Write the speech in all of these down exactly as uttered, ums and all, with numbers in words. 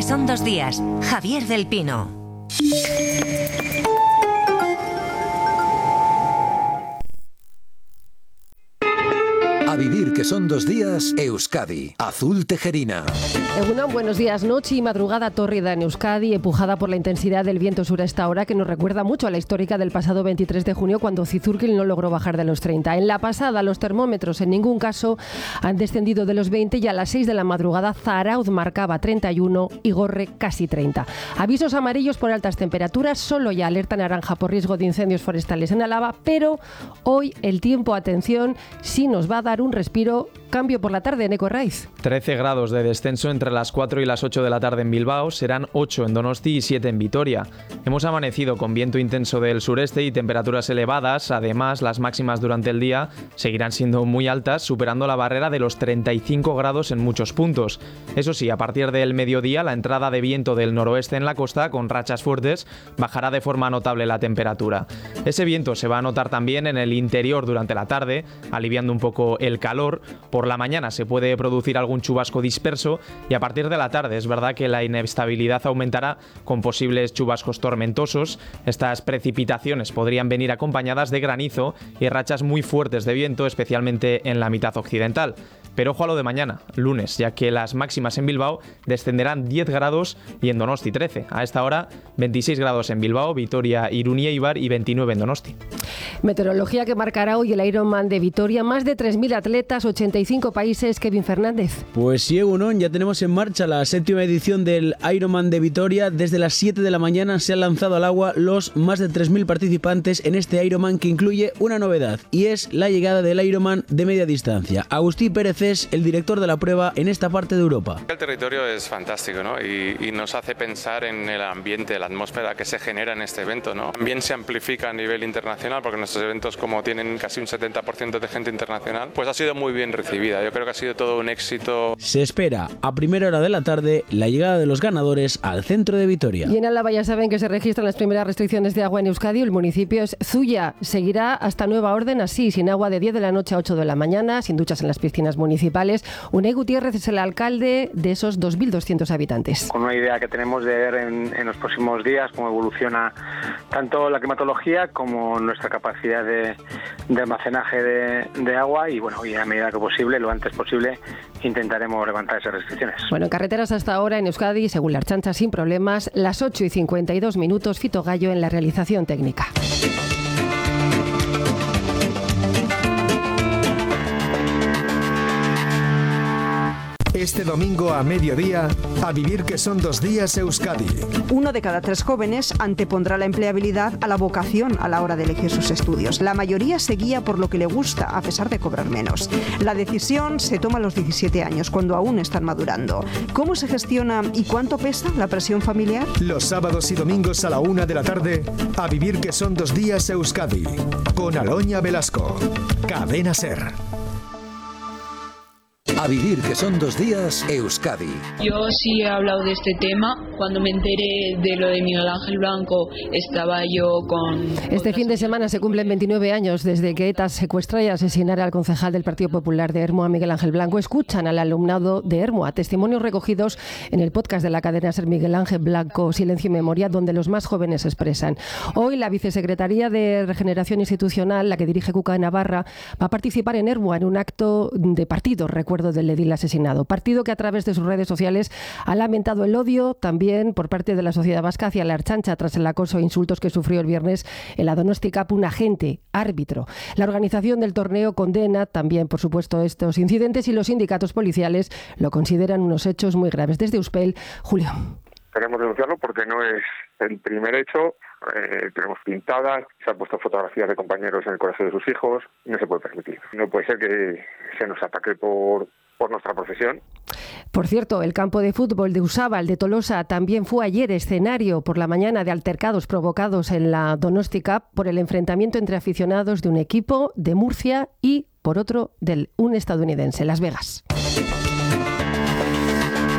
son dos días. Javier del Pino. A vivir que son dos días, Euskadi. Azul Tejerina. Egunon, buenos días. Noche y madrugada tórrida en Euskadi, empujada por la intensidad del viento sur a esta hora, que nos recuerda mucho a la histórica del pasado veintitrés de junio, cuando Zizurkil no logró bajar de los treinta. En la pasada, los termómetros en ningún caso han descendido de los veinte y a las seis de la madrugada Zarautz marcaba treinta y uno y Gorre casi treinta. Avisos amarillos por altas temperaturas, solo ya alerta naranja por riesgo de incendios forestales en Álava, pero hoy el tiempo, atención, sí nos va a dar un respiro. Cambio por la tarde, Eneco Raiz. trece grados de descenso entre las cuatro y las ocho de la tarde en Bilbao, serán ocho en Donosti y siete en Vitoria. Hemos amanecido con viento intenso del sureste y temperaturas elevadas. Además, las máximas durante el día seguirán siendo muy altas, superando la barrera de los treinta y cinco grados en muchos puntos. Eso sí, a partir del mediodía, la entrada de viento del noroeste en la costa, con rachas fuertes, bajará de forma notable la temperatura. Ese viento se va a notar también en el interior durante la tarde, aliviando un poco el calor. Por la mañana se puede producir algún chubasco disperso y a partir de la tarde es verdad que la inestabilidad aumentará con posibles chubascos tormentosos. Estas precipitaciones podrían venir acompañadas de granizo y rachas muy fuertes de viento, especialmente en la mitad occidental. Pero ojo a lo de mañana, lunes, ya que las máximas en Bilbao descenderán diez grados y en Donosti trece. A esta hora, veintiséis grados en Bilbao, Vitoria, Irún y Eibar y veintinueve en Donosti. Meteorología que marcará hoy el Ironman de Vitoria. Más de tres mil atletas, ochenta y cinco países. Kevin Fernández. Pues sí, Egunon, ya tenemos en marcha la séptima edición del Ironman de Vitoria. Desde las siete de la mañana se han lanzado al agua los más de tres mil participantes en este Ironman, que incluye una novedad, y es la llegada del Ironman de media distancia. Agustí Pérez es el director de la prueba en esta parte de Europa. El territorio es fantástico, ¿no? y, y nos hace pensar en el ambiente, la atmósfera que se genera en este evento, ¿no? También se amplifica a nivel internacional, porque nuestros eventos, como tienen casi un setenta por ciento de gente internacional, pues ha sido muy bien recibida. Yo creo que ha sido todo un éxito. Se espera a primera hora de la tarde la llegada de los ganadores al centro de Vitoria. Y en Álava ya saben que se registran las primeras restricciones de agua en Euskadi. El municipio es Zuya. Seguirá hasta nueva orden así, sin agua de diez de la noche a ocho de la mañana, sin duchas en las piscinas municipales. municipales. Unai Gutiérrez es el alcalde de esos dos mil doscientos habitantes. Con una idea que tenemos de ver en, en los próximos días cómo evoluciona tanto la climatología como nuestra capacidad de, de almacenaje de, de agua y bueno, y a medida que posible, lo antes posible, intentaremos levantar esas restricciones. Bueno, en carreteras hasta ahora en Euskadi, según la Ertzaintza, sin problemas, las ocho y cincuenta y dos minutos, Fito Gallo en la realización técnica. Este domingo a mediodía, a vivir que son dos días Euskadi. Uno de cada tres jóvenes antepondrá la empleabilidad a la vocación a la hora de elegir sus estudios. La mayoría se guía por lo que le gusta, a pesar de cobrar menos. La decisión se toma a los diecisiete años, cuando aún están madurando. ¿Cómo se gestiona y cuánto pesa la presión familiar? Los sábados y domingos a la una de la tarde, a vivir que son dos días Euskadi. Con Aloña Velasco. Cadena SER. A vivir que son dos días Euskadi. Yo sí he hablado de este tema. Cuando me enteré de lo de Miguel Ángel Blanco, estaba yo con... Este fin de semana se cumplen veintinueve años desde que ETA secuestrara y asesinara al concejal del Partido Popular de Ermua, Miguel Ángel Blanco. Escuchan al alumnado de Ermua, testimonios recogidos en el podcast de la cadena SER Miguel Ángel Blanco, Silencio y Memoria, donde los más jóvenes se expresan. Hoy la Vicesecretaría de Regeneración Institucional, la que dirige Cuca Navarra, va a participar en Ermua en un acto de partido, recuerdo del edil asesinado. Partido que a través de sus redes sociales ha lamentado el odio también por parte de la sociedad vasca hacia la Ertzaintza tras el acoso e insultos que sufrió el viernes en la Donosti Cup un agente árbitro. La organización del torneo condena también, por supuesto, estos incidentes y los sindicatos policiales lo consideran unos hechos muy graves. Desde Euspel, Julio. Queremos denunciarlo porque no es el primer hecho. Eh, tenemos pintadas, se han puesto fotografías de compañeros en el colegio de sus hijos, no se puede permitir. No puede ser que se nos ataque por, por nuestra profesión. Por cierto, el campo de fútbol de Usábal de Tolosa también fue ayer escenario por la mañana de altercados provocados en la Donosti Cup por el enfrentamiento entre aficionados de un equipo de Murcia y, por otro, de un estadounidense, Las Vegas.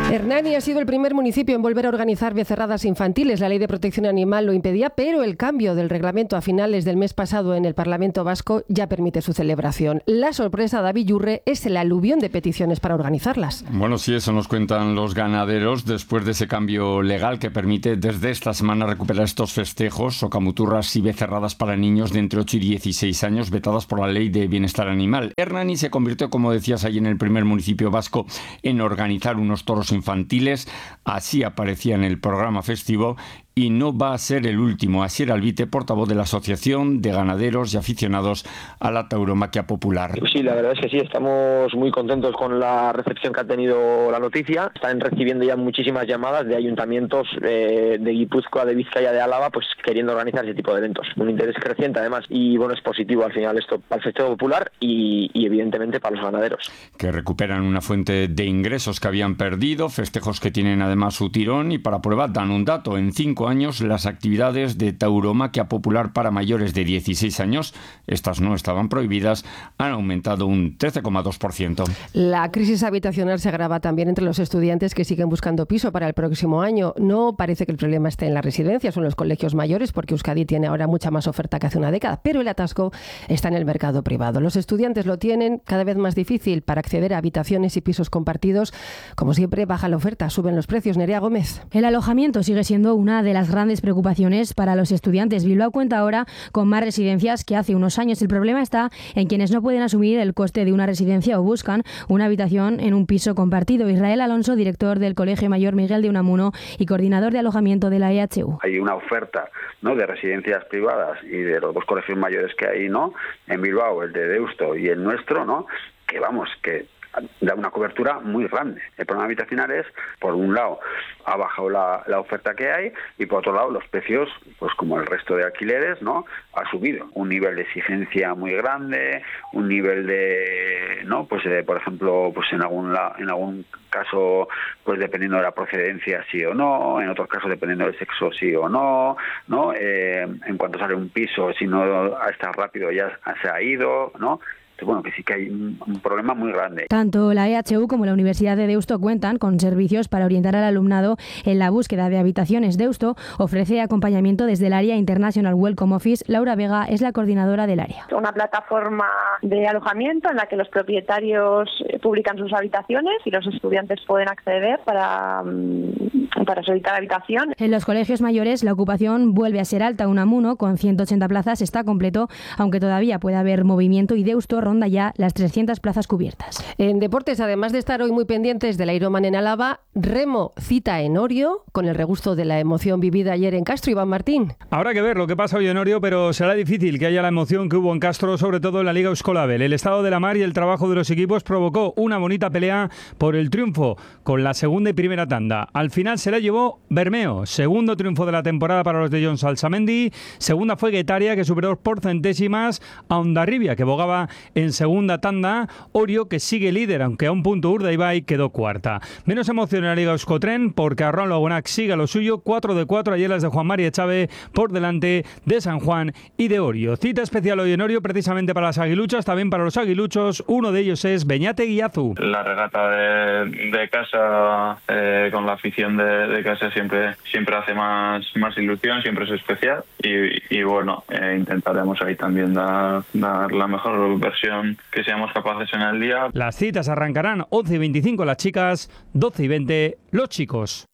Hernani ha sido el primer municipio en volver a organizar becerradas infantiles. La Ley de Protección Animal lo impedía, pero el cambio del reglamento a finales del mes pasado en el Parlamento Vasco ya permite su celebración. La sorpresa, David Yurre, es el aluvión de peticiones para organizarlas. Bueno, sí, eso nos cuentan los ganaderos después de ese cambio legal que permite desde esta semana recuperar estos festejos, socamuturras y becerradas para niños de entre ocho y dieciséis años vetadas por la Ley de Bienestar Animal. Hernani se convirtió, como decías ahí, en el primer municipio vasco en organizar unos toros infantiles. Así aparecía en el programa festivo. Y no va a ser el último. Asier Albite, portavoz de la Asociación de Ganaderos y Aficionados a la Tauromaquia Popular. Sí, la verdad es que sí, estamos muy contentos con la recepción que ha tenido la noticia. Están recibiendo ya muchísimas llamadas de ayuntamientos eh, de Guipúzcoa, de Vizcaya, de Álava, pues queriendo organizar ese tipo de eventos. Un interés creciente además y bueno, es positivo al final esto para el festejo popular y, y evidentemente para los ganaderos. Que recuperan una fuente de ingresos que habían perdido, festejos que tienen además su tirón y para prueba dan un dato. En cinco años las actividades de tauromaquia popular para mayores de dieciséis años, estas no estaban prohibidas, han aumentado un trece coma dos por ciento. La crisis habitacional se agrava también entre los estudiantes que siguen buscando piso para el próximo año. No parece que el problema esté en las residencias o en los colegios mayores, porque Euskadi tiene ahora mucha más oferta que hace una década, pero el atasco está en el mercado privado. Los estudiantes lo tienen cada vez más difícil para acceder a habitaciones y pisos compartidos. Como siempre, baja la oferta, suben los precios. Nerea Gómez. El alojamiento sigue siendo una de las grandes preocupaciones para los estudiantes. Bilbao cuenta ahora con más residencias que hace unos años. El problema está en quienes no pueden asumir el coste de una residencia o buscan una habitación en un piso compartido. Israel Alonso, director del Colegio Mayor Miguel de Unamuno y coordinador de alojamiento de la E H U. Hay una oferta, ¿no?, de residencias privadas y de los dos colegios mayores que hay, ¿no?, en Bilbao, el de Deusto y el nuestro, ¿no?, que vamos, que da una cobertura muy grande. El problema habitacional es, por un lado, ha bajado la, la oferta que hay y por otro lado los precios, pues como el resto de alquileres, ¿no?, ha subido. Un nivel de exigencia muy grande, un nivel de, ¿no?, pues de, por ejemplo, pues en algún en algún caso, pues dependiendo de la procedencia sí o no, en otros casos dependiendo del sexo sí o no, ¿no? Eh, en cuanto sale un piso, si no está rápido ya se ha ido, ¿no? Bueno, que sí que hay un, un problema muy grande. Tanto la E H U como la Universidad de Deusto cuentan con servicios para orientar al alumnado en la búsqueda de habitaciones. Deusto ofrece acompañamiento desde el área International Welcome Office. Laura Vega es la coordinadora del área. Una plataforma de alojamiento en la que los propietarios publican sus habitaciones y los estudiantes pueden acceder para, para solicitar habitación. En los colegios mayores la ocupación vuelve a ser alta. Unamuno, con ciento ochenta plazas, está completo, aunque todavía puede haber movimiento, y Deusto ronda ya las trescientas plazas cubiertas. En deportes, además de estar hoy muy pendientes del Ironman en Álava, remo cita en Orio con el regusto de la emoción vivida ayer en Castro. Iván Martín. Habrá que ver lo que pasa hoy en Orio, pero será difícil que haya la emoción que hubo en Castro, sobre todo en la Liga Euskolabel. El estado de la mar y el trabajo de los equipos provocó una bonita pelea por el triunfo con la segunda y primera tanda. Al final se la llevó Bermeo, segundo triunfo de la temporada para los de Jon Salsamendi. Segunda fue Guetaria, que superó por centésimas a Hondarribia, que bogaba en segunda tanda. Orio, que sigue líder, aunque a un punto Urdaibai, quedó cuarta. Menos emoción en la Liga Euskotren, porque Arron Lagunac sigue a lo suyo, cuatro de cuatro, ayer las de Juan María Chávez por delante de San Juan y de Orio. Cita especial hoy en Orio, precisamente para las aguiluchas, también para los aguiluchos. Uno de ellos es Beñate Guiazu. La regata de, de casa, eh, con la afición de, de casa siempre siempre hace más, más ilusión, siempre es especial y, y bueno, eh, intentaremos ahí también dar, dar la mejor versión que seamos capaces en el día. Las citas arrancarán once y veinticinco las chicas, doce y veinte los chicos.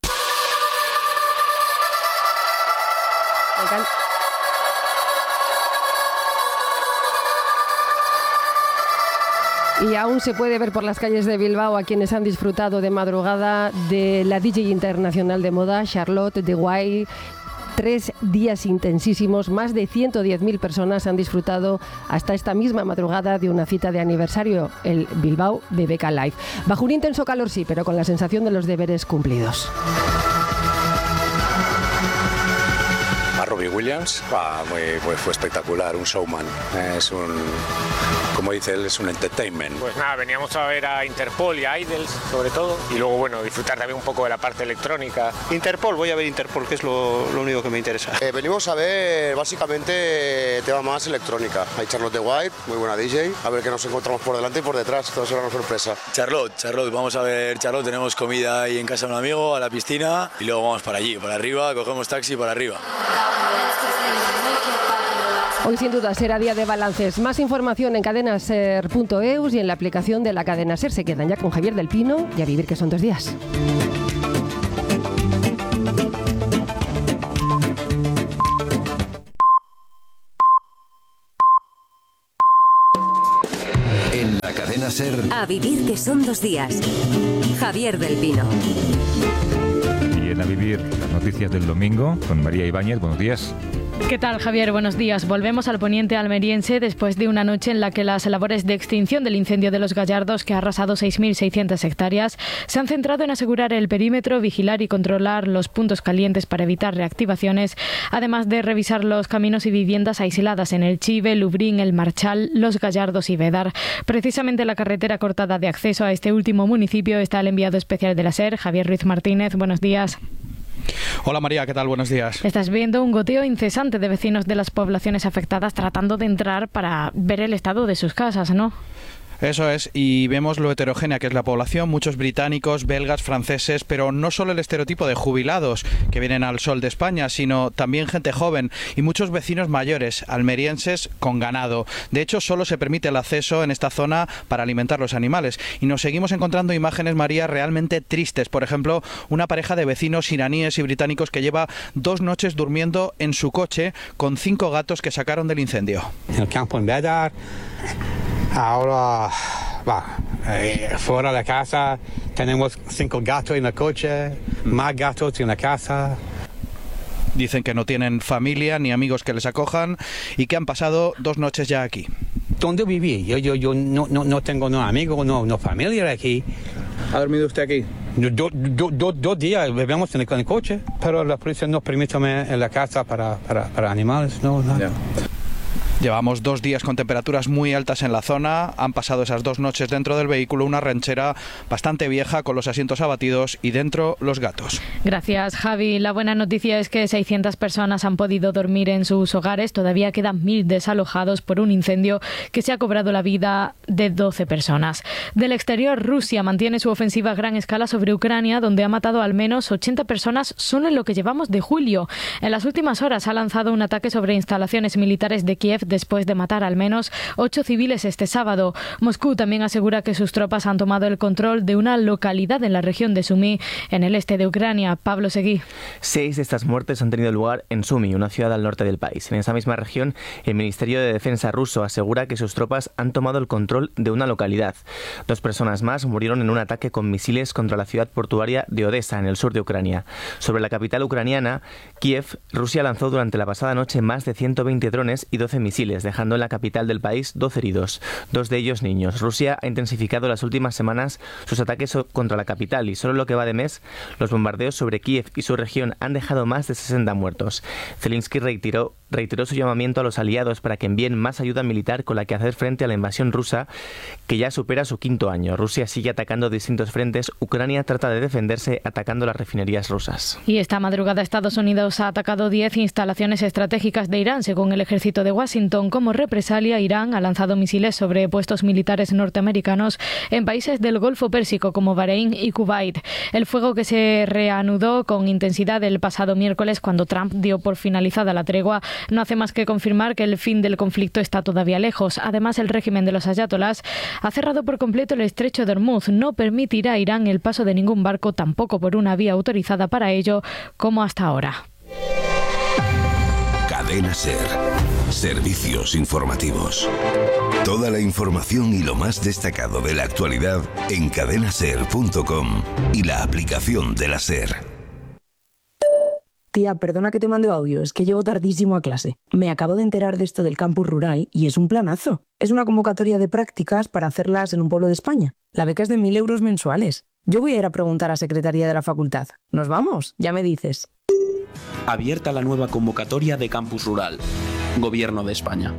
Y aún se puede ver por las calles de Bilbao a quienes han disfrutado de madrugada de la D J internacional de moda, Charlotte de Guay. Tres días intensísimos, más de ciento diez mil personas han disfrutado hasta esta misma madrugada de una cita de aniversario, el Bilbao de Beca Live. Bajo un intenso calor sí, pero con la sensación de los deberes cumplidos. Robbie Williams. Ah, muy, muy, fue espectacular, un showman. Es un, como dice él, es un entertainment. Pues nada, veníamos a ver a Interpol y a Idols, sobre todo, y luego, bueno, disfrutar también un poco de la parte electrónica. Interpol, voy a ver Interpol, que es lo, lo único que me interesa. Eh, venimos a ver, básicamente, tema más electrónica. Hay Charlotte White, muy buena D J, a ver qué nos encontramos por delante y por detrás, todo será una sorpresa. Charlotte, Charlotte, vamos a ver Charlotte, tenemos comida ahí en casa de un amigo, a la piscina, y luego vamos para allí, para arriba, cogemos taxi para arriba. Hoy sin duda será día de balances. Más información en cadenaser punto eus y en la aplicación de la cadena SER. Se quedan ya con Javier del Pino y a vivir que son dos días. En la cadena SER. A vivir que son dos días. Javier del Pino. Y en A Vivir, las noticias del domingo con María Ibáñez. Buenos días. ¿Qué tal, Javier? Buenos días. Volvemos al poniente almeriense después de una noche en la que las labores de extinción del incendio de Los Gallardos, que ha arrasado seis mil seiscientas hectáreas, se han centrado en asegurar el perímetro, vigilar y controlar los puntos calientes para evitar reactivaciones, además de revisar los caminos y viviendas aisladas en el Chive, Lubrín, El Marchal, Los Gallardos y Bédar. Precisamente la carretera cortada de acceso a este último municipio está el enviado especial de la SER, Javier Ruiz Martínez. Buenos días. Hola María, ¿qué tal? Buenos días. Estás viendo un goteo incesante de vecinos de las poblaciones afectadas tratando de entrar para ver el estado de sus casas, ¿no? Eso es, y vemos lo heterogénea que es la población, muchos británicos, belgas, franceses, pero no solo el estereotipo de jubilados que vienen al sol de España, sino también gente joven y muchos vecinos mayores, almerienses con ganado. De hecho, solo se permite el acceso en esta zona para alimentar los animales. Y nos seguimos encontrando imágenes, María, realmente tristes. Por ejemplo, una pareja de vecinos iraníes y británicos que lleva dos noches durmiendo en su coche con cinco gatos que sacaron del incendio. En el campo en Bédar. Ahora, va, eh, fuera de casa tenemos cinco gatos en el coche, más gatos en la casa. Dicen que no tienen familia ni amigos que les acojan y que han pasado dos noches ya aquí. ¿Dónde viví? Yo, yo, yo no, no, no tengo no amigos, no, no familia aquí. ¿Ha dormido usted aquí? Dos do, do, do, do días vivimos en el, en el coche, pero la policía no permite en la casa para, para, para animales, no, no. Yeah. Llevamos dos días con temperaturas muy altas en la zona, han pasado esas dos noches dentro del vehículo, una ranchera bastante vieja con los asientos abatidos y dentro los gatos. Gracias, Javi. La buena noticia es que seiscientas personas han podido dormir en sus hogares, todavía quedan mil desalojados por un incendio que se ha cobrado la vida de doce personas. Del exterior, Rusia mantiene su ofensiva a gran escala sobre Ucrania, donde ha matado al menos ochenta personas solo en lo que llevamos de julio. En las últimas horas ha lanzado un ataque sobre instalaciones militares de Kiev después de matar al menos ocho civiles este sábado. Moscú también asegura que sus tropas han tomado el control de una localidad en la región de Sumy, en el este de Ucrania. Pablo Seguí. Seis de estas muertes han tenido lugar en Sumy, una ciudad al norte del país. En esa misma región, el Ministerio de Defensa ruso asegura que sus tropas han tomado el control de una localidad. Dos personas más murieron en un ataque con misiles contra la ciudad portuaria de Odessa, en el sur de Ucrania. Sobre la capital ucraniana, Kiev, Rusia lanzó durante la pasada noche más de ciento veinte drones y doce misiles, dejando en la capital del país doce heridos, dos de ellos niños. Rusia ha intensificado las últimas semanas sus ataques contra la capital y solo lo que va de mes, los bombardeos sobre Kiev y su región han dejado más de sesenta muertos. Zelensky reiteró, reiteró su llamamiento a los aliados para que envíen más ayuda militar con la que hacer frente a la invasión rusa, que ya supera su quinto año. Rusia sigue atacando distintos frentes. Ucrania trata de defenderse atacando las refinerías rusas. Y esta madrugada Estados Unidos ha atacado diez instalaciones estratégicas de Irán, según el ejército de Washington. Como represalia, Irán ha lanzado misiles sobre puestos militares norteamericanos en países del Golfo Pérsico como Bahrein y Kuwait. El fuego, que se reanudó con intensidad el pasado miércoles cuando Trump dio por finalizada la tregua, no hace más que confirmar que el fin del conflicto está todavía lejos. Además, el régimen de los ayatolás ha cerrado por completo el estrecho de Hormuz. No permitirá a Irán el paso de ningún barco, tampoco por una vía autorizada para ello, como hasta ahora. Cadena SER. Servicios informativos. Toda la información y lo más destacado de la actualidad en cadena ser punto com y la aplicación de la SER. Tía, perdona que te mande audio, es que llego tardísimo a clase. Me acabo de enterar de esto del campus rural y es un planazo. Es una convocatoria de prácticas para hacerlas en un pueblo de España. La beca es de mil euros mensuales. Yo voy a ir a preguntar a Secretaría de la Facultad. ¿Nos vamos? Ya me dices. Abierta la nueva convocatoria de Campus Rural. Gobierno de España.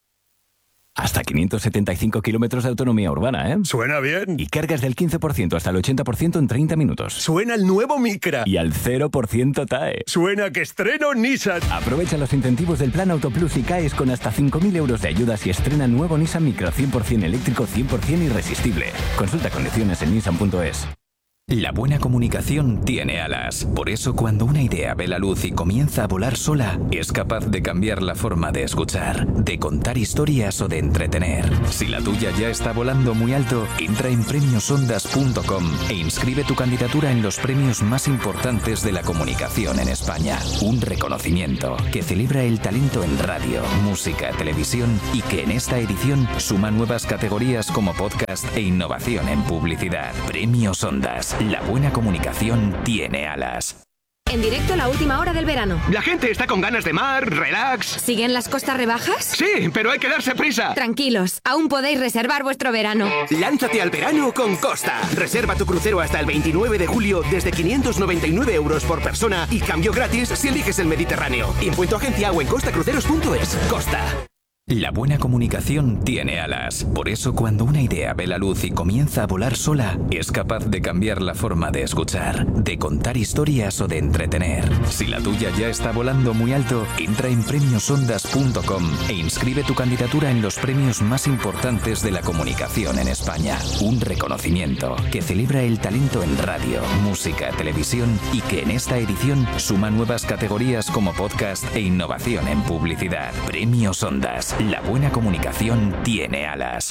Hasta quinientos setenta y cinco kilómetros de autonomía urbana, ¿eh? Suena bien. Y cargas del quince por ciento hasta el ochenta por ciento en treinta minutos. Suena el nuevo Micra. Y al cero por ciento T A E. Suena que estreno Nissan. Aprovecha los incentivos del Plan Autoplus y caes con hasta cinco mil euros de ayudas y estrena nuevo Nissan Micra cien por ciento eléctrico, cien por ciento irresistible. Consulta condiciones en nissan punto es. La buena comunicación tiene alas. Por eso, cuando una idea ve la luz y comienza a volar sola, es capaz de cambiar la forma de escuchar, de contar historias o de entretener. Si la tuya ya está volando muy alto, entra en premios ondas punto com e inscribe tu candidatura en los premios más importantes de la comunicación en España. Un reconocimiento que celebra el talento en radio, música, televisión y que en esta edición suma nuevas categorías como podcast e innovación en publicidad. Premios Ondas. La buena comunicación tiene alas. En directo, la última hora del verano. La gente está con ganas de mar, relax. ¿Siguen las costas rebajas? Sí, pero hay que darse prisa. Tranquilos, aún podéis reservar vuestro verano. Lánzate al verano con Costa. Reserva tu crucero hasta el veintinueve de julio desde quinientos noventa y nueve euros por persona y cambio gratis si eliges el Mediterráneo. Impuesto agencia o en costa cruceros punto es. Costa. La buena comunicación tiene alas. Por eso, cuando una idea ve la luz y comienza a volar sola, es capaz de cambiar la forma de escuchar, de contar historias o de entretener. Si la tuya ya está volando muy alto, entra en premios ondas punto com e inscribe tu candidatura en los premios más importantes de la comunicación en España. Un reconocimiento que celebra el talento en radio, música, televisión y que en esta edición suma nuevas categorías como podcast e innovación en publicidad. Premios Ondas. La buena comunicación tiene alas.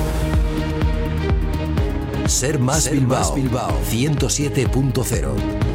Ser Más Bilbao, ciento siete punto cero.